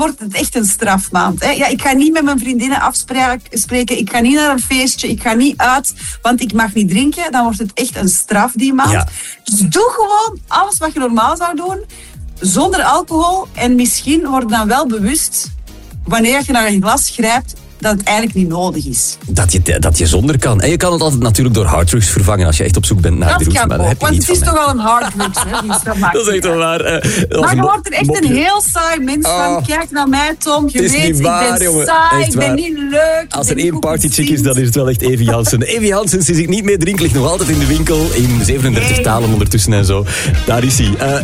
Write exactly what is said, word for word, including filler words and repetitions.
wordt het echt een strafmaand. Hè? Ja, ik ga niet met mijn vriendinnen afspreken, ik ga niet naar een feestje, ik ga niet uit, want ik mag niet drinken. Dan wordt het echt een straf die maand. Ja. Dus doe gewoon alles wat je normaal zou doen, zonder alcohol. En misschien word je dan wel bewust, wanneer je naar een glas grijpt, dat het eigenlijk niet nodig is. Dat je, dat je zonder kan. En je kan het altijd natuurlijk door harddrugs vervangen als je echt op zoek bent naar Dat drugs. kan Maar ook, heb je want niet het is van toch al een harddrugs. Hè? Dus dat, maakt dat is echt wel waar. Uh, maar je wordt er echt mopje. een heel saai mens van. Oh. Kijk naar mij, Tom. Je Het is weet, niet waar, ik ben jongen. saai, Echt ik ben waar. niet leuk. Als ik er ben één niet partychick goed is, dan is het wel echt Evi Jansen. Evi Jansen, sinds ik niet meer drink, ligt nog altijd in de winkel. In zevenendertig talen ondertussen en zo. Daar is hij. Uh,